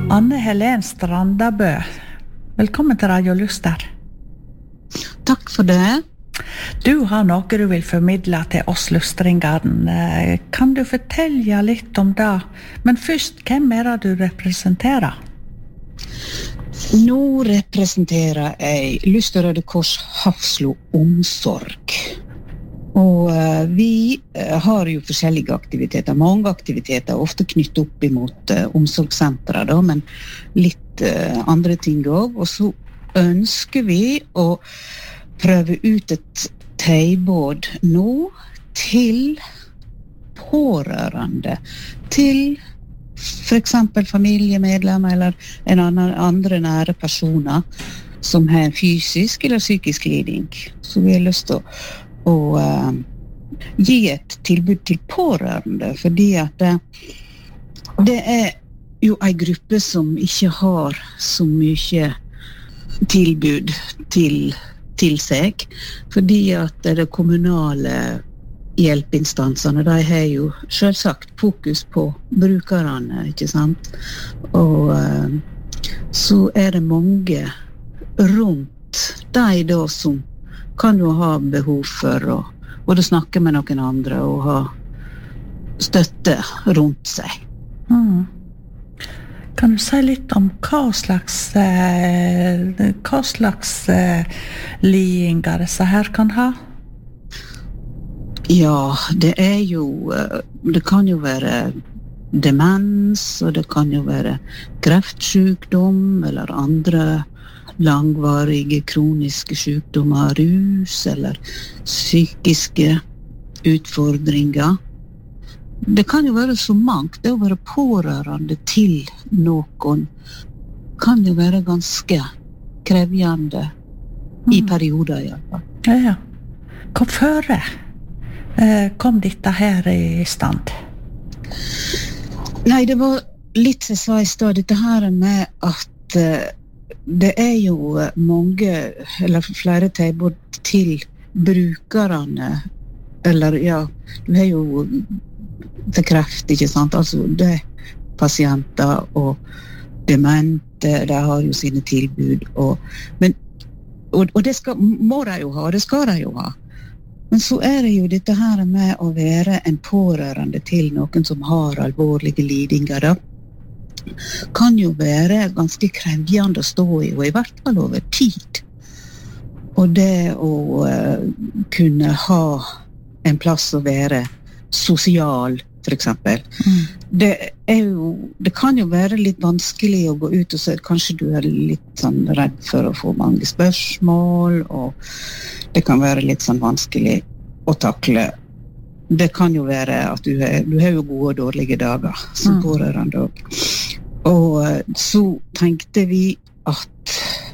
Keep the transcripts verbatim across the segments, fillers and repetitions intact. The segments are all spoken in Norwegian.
Anne Helen Strandabø, velkommen til Radio Luster. Takk for det. Du har noe du vil formidle til oss lustringene. Kan du fortelle litt om det? Men først, hvem er det du representerer? Nå representerer jeg Luster Røde Kors Hafslo Omsorg. Og uh, vi uh, har jo forskjellige aktiviteter, mange aktiviteter, ofte knyttet opp imot uh, omsorgssentre, da, men litt uh, andre ting også. Og så ønsker vi å prøve ut et tilbud nå til pårørende, til for eksempel familiemedlemmer eller en annen, andre nære personer som har en fysisk eller psykisk liding. Så vi har lyst til å, å uh, gi et tilbud til pårørende, fordi at det, det er jo en gruppe som ikke har så mye tilbud til, til seg, fordi at det kommunale hjelpeinstansene, de har jo selvsagt fokus på brukerne, ikke sant? Og uh, så er det mange rundt de da som kan jo ha behov for å både snakke med noen andre og ha støtte rundt seg. Mm. Kan du si litt om hva slags, eh, hva slags eh, lidninger disse her kan ha? Ja, det er jo, det kan jo være demens, og det kan jo være kreftsykdom, eller andre langvarige kroniske sykdommer, rus, eller psykiske utfordringer. Det kan jo være så mangt, det å være pårørende til noen kan jo være ganske krevjende mm. i perioder i alle fall. Ja, ja. Hvorfor kom dette her i stand? Nei, det var litt som jeg sa i sted, dette her med at uh, det er jo mange, eller flere tilbud til brukerne, eller ja, du har jo til kreft, ikke sant? Altså, det er pasienter og demente, de har jo sine tilbud, og, men, og, og det skal, må de jo ha, det skal de jo ha. Men så er det jo dette her med å være en pårørende til noen som har alvorlige lidinger, da. Kan jo være ganske krevjende å stå i, og i hvert fall over tid. Og det å uh, kunne ha en plass å være sosial, for eksempel. Mm. Det er jo, det kan jo være litt vanskelig å gå ut og så kanskje du er litt sånn redd for å få mange spørsmål, og det kan være litt sånn vanskelig å takle. Det kan jo være at du har, du har jo gode og dårlige dager som mm. pårørende. Og så tenkte vi at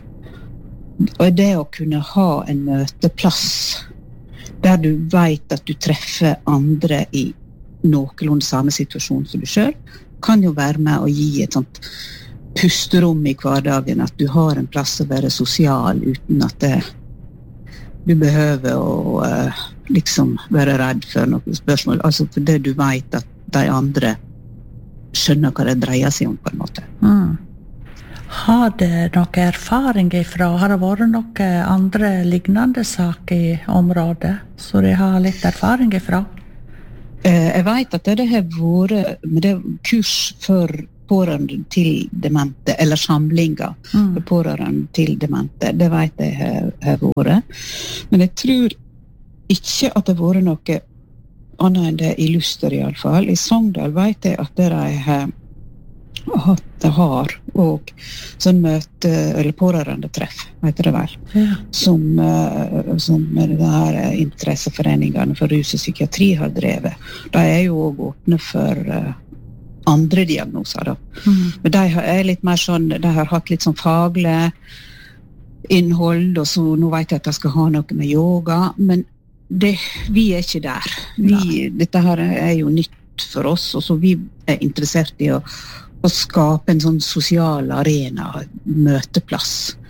og det å kunne ha en møteplass der du vet at du treffer andre i noenlunde samme situasjon som du selv, kan jo være med å gi et sånt pusterom i hverdagen, at du har en plass å være sosial uten at det, du behøver å uh, liksom være redd for noen spørsmål, altså fordi du vet at de andre skjønner hva det dreier seg om på en måte. Mm. Har det noen erfaring ifra, har det vært noen andre lignende saker i området, så de har litt erfaring ifra? Uh, jeg vet at det har vært med det kurs for pårørende til demente, eller samlinger mm. for pårørende til demente, det vet jeg har, har vært. Men jeg tror ikke at det har vært noe annet enn det i Luster i alle fall. I Sogndal vet jeg at det de har hatt det har, og sånn møte, eller pårørende treff, vet det vel, ja. som, uh, som det her interesseforeningene for rus og psykiatri har drevet. De er jo også åpne for uh, andre diagnoser da. Mm. Men de er litt mer sånn, de har hatt litt sånn faglig innhold, og så nå vet jeg at de skal ha noe med yoga, men det, vi er ikke der. Vi, dette her er jo nytt for oss, og så vi er interessert i å, å skape en sånn sosial arena, møteplass,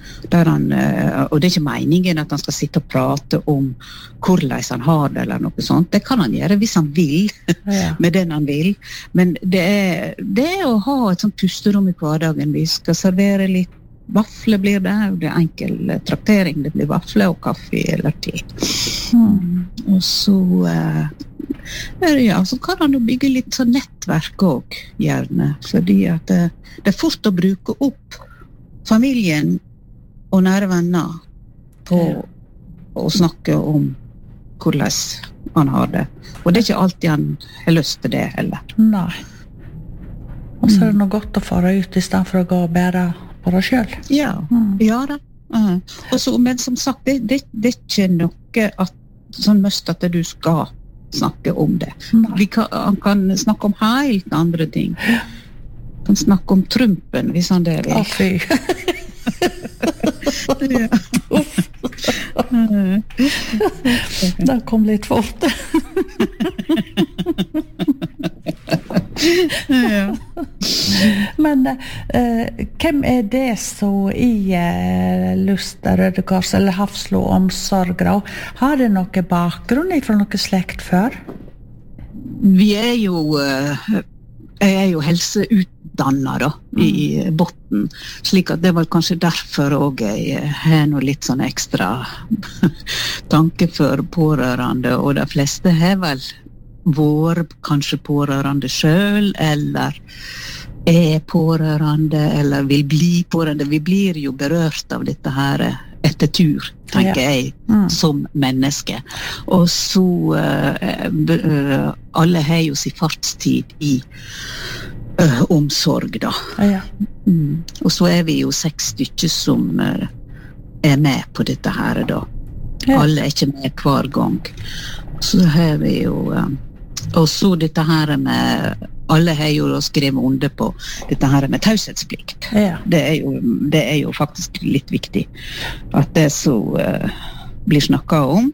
Der han, og det er ikke meningen at han skal sitte og prate om hvordan han har det eller noe sånt. Det kan han gjøre hvis han vil, ja. Med den han vil. Men det er, det er å ha et sånt pusterom i hverdagen. Vi skal servere litt vafler blir det, det er enkel traktering. Det blir vafler og kaffe eller te. Mm. Og så, eh, ja, så kan han jo bygge litt sånn nettverk også, gjerne. Fordi at det, det er fort å bruke opp familien og nære venner på ja. Å snakke om hvordan han har det. Og det er ikke alltid han har lyst til det heller. Nei. Og så er det noe godt å fare ut i stedet for å gå og bære på det selv. Ja, mm. ja da. Uh. Og så, men som sagt, det, det, det er ikke noe at, sånn mest at du skal snakke om det. Vi kan, han kan snakke om helt andre ting. Han kan snakke om Trumpen, hvis han det vil. Å, fy. Ja. Det kom litt fort. Ja. Men eh, hvem er det så i eh, Luster, Røde Kors eller Hafslo omsorger? Har det noe bakgrunn fra noe slekt før? Vi er jo eh, jeg er jo helseutdannet da, i botten, slik at det var kanskje derfor også jeg har noe litt sånn ekstra tanke for pårørende, og de fleste har vel vært kanskje pårørende selv, eller er pårørende, eller vil bli pårørende. Vi blir jo berørt av dette her etter tur, tenker ja. Jeg, mm. som menneske. Og så uh, uh, alle har jo sin fartstid i uh, omsorg da. Ja. Mm. Og så er vi jo seks stykker som uh, er med på dette her da. Ja. Alle er ikke med hver gang. Så har vi jo uh, og så dette her med alle har jo skrevet under på dette her med taushetsplikt. Ja. Det er jo, det er jo faktisk litt viktig at det så uh, blir snakket om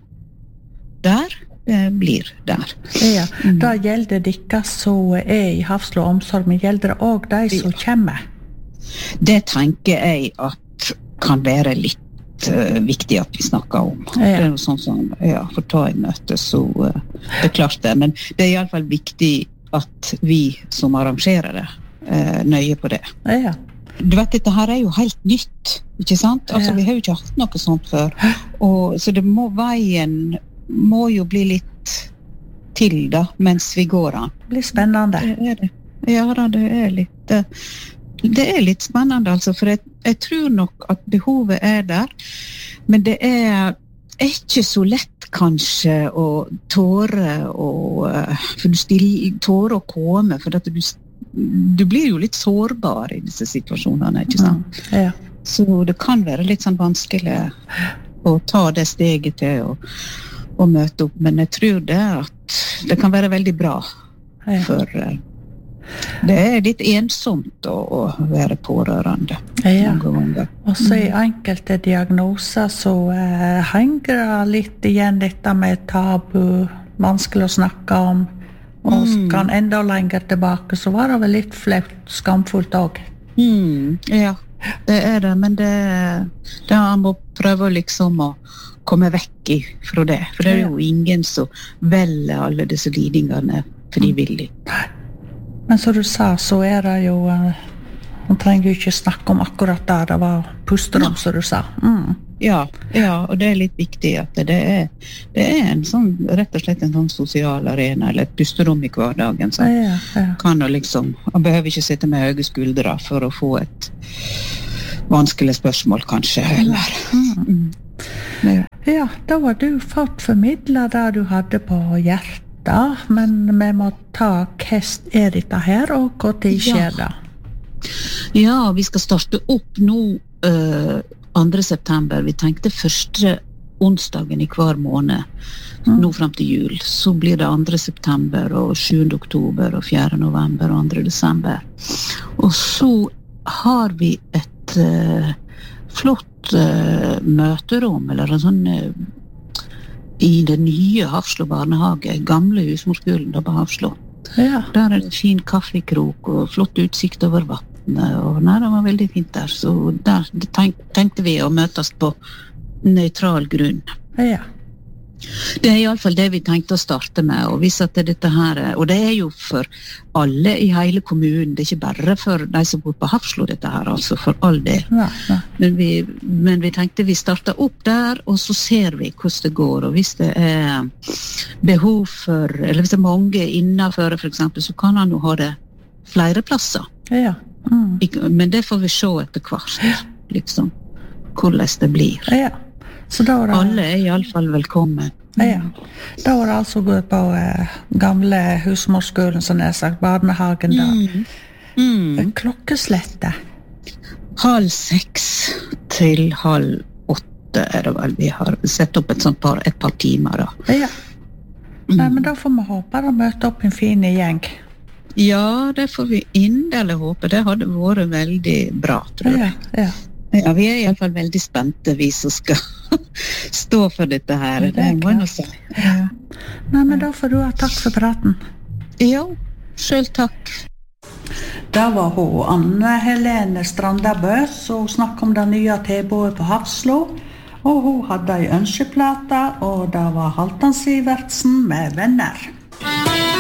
der, det blir der. Ja, mm. Da gjelder det ikke så er i Hafslo omsorg, men gjelder det også de som kommer? Det tenker jeg at kan være litt uh, viktig at vi snakker om. Ja. Det er jo sånn som, ja, for ta i møte, så uh, det er klart det, men det er i alle fall viktig at vi som arrangerer det eh, nøye på det. Ja. Du vet, dette her er jo helt nytt, ikke sant? Altså, ja. Vi har jo ikke hatt noe sånt før. Og, så det må, veien må jo bli litt til da, mens vi går an. Det blir spennende. Det er det. Ja da, det er litt, det er litt spennende, altså, for jeg, jeg tror nok at behovet er der, men det er ikke så lett kanskje å tåre og for du stille, tåre å komme for at du, du blir jo litt sårbar i disse situasjonene, ikke sant? Ja. Ja. Så det kan være litt sånn vanskelig å ta det steget til å, å møte opp, men jeg tror det at det kan være veldig bra for det er litt ensomt å, å være pårørende. Ja, og så i enkelte diagnoser så eh, henger det litt igjen dette med tabu, vanskelig å snakke om, og mm. kan enda lenger tilbake, så var det vel litt flaut, skamfullt også. Mm, ja, det er det, men det, det han må prøve liksom å komme vekk fra det, for det er jo ingen som velger alle disse lidingene frivillig. Men som du sa, så er det jo man trenger jo ikke snakke om akkurat det det var pusterom, som du sa. Mm. Ja, ja, og det er litt viktig at det er, det er en sånn, rett og slett en sånn sosial arena, eller et pusterom i hverdagen, så ja, ja. Kan jo liksom, man behøver ikke sitte med høye skuldre for å få et vanskelig spørsmål, kanskje, eller. Mm. Mm. Ja. Ja, da har du fått formidlet det du hadde på hjertet. Da, men vi må ta hest er dette her, og hva tid skjer det? Ja, vi skal starte opp nå uh, andre september. Vi tenkte første onsdagen i hver måned, mm. nå frem til jul. Så blir det andre september, og sjuende oktober, og fjerde november, og andre desember. Og så har vi et uh, flott uh, møterom, eller en sånn uh, i det nye Hafslo barnehage, gamle husmorskolen da på Hafslo. Ja. Der er det fin kaffekrok og flott utsikt over vatten. vannet, og nei, det var veldig fint der. Så der tenk, tenkte vi å møtes på nøytral grunn. Ja. Det er i alle fall det vi tenkte å starte med, og hvis at det dette her, og det er jo for alle i hele kommunen, det er ikke bare for de som bor på Hafslo dette her, altså for all del. Ja, ja. Men, vi, men vi tenkte vi starter opp der, og så ser vi hvordan det går, og hvis det er behov for, eller hvis det er mange innenfor for eksempel, så kan han jo ha det flere plasser. Ja. Mm. Men det får vi se etter hvert, liksom, hvordan det blir. Ja. Så da var det... Alle er i alle fall velkommen. Ja, da var det altså å gå på eh, gamle husmorskolen, som jeg har sagt, barnehagen da. Mm. Mm. Klokkeslette. Halv seks til halv åtte er det vel. Vi har sett opp et sånt par, et par timer da. Ja. Nei, men da får vi håpe å møte opp en fin gjeng. Ja, det får vi inderlig håpe. Det hadde vært veldig bra, tror jeg. Ja, ja. Ja, vi er i alle fall veldig spente, vi som skal stå for dette her. Det, det må jeg si. Ja. Nei, men da får du ha takk for praten. Ja, selv takk. Da var hun Anne Helene Strandabø, som snakket om det nye tilbudet på Hafslo. Og hun hadde en ønskeplate, og det var Halvdan Sivertsen med venner.